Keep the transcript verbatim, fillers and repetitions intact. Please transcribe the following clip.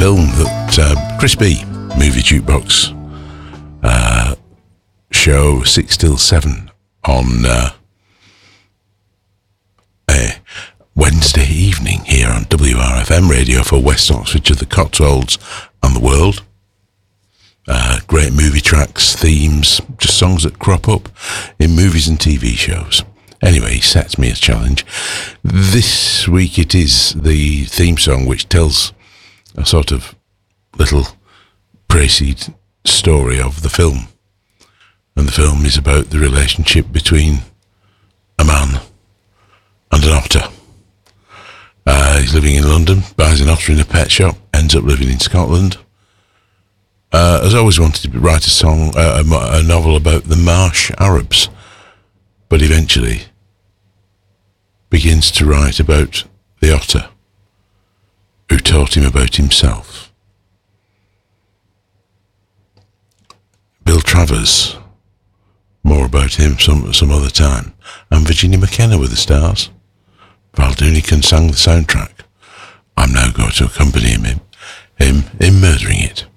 film that uh, Chris B, Movie Jukebox uh, show six till seven on uh, a Wednesday evening here on W R F M radio for West Oxfordshire, the Cotswolds and the world. Uh, great movie tracks, themes, just songs that crop up in movies and T V shows. Anyway, he sets me a challenge. This week it is the theme song which tells a sort of little précede story of the film. And the film is about the relationship between a man and an otter. Uh, he's living in London, buys an otter in a pet shop, ends up living in Scotland. Uh, has always wanted to write a song, uh, a, a novel about the marsh Arabs, but eventually begins to write about the otter who taught him about himself. Bill Travers, more about him some some other time, and Virginia McKenna were the stars. Val Doonican sang the soundtrack. I'm now going to accompany him, him in Murdering It.